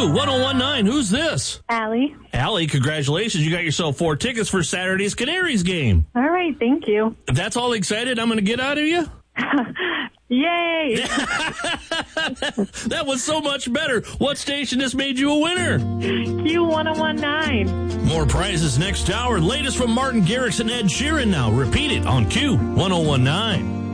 Q1019. Who's this? Allie. Allie, congratulations. You got yourself 4 tickets for Saturday's Canaries game. All right, thank you. That's all excited I'm going to get out of you? Yay! That was so much better. What station just made you a winner? Q1019. More prizes next hour. Latest from Martin Garrix and Ed Sheeran now. Repeat it on Q1019.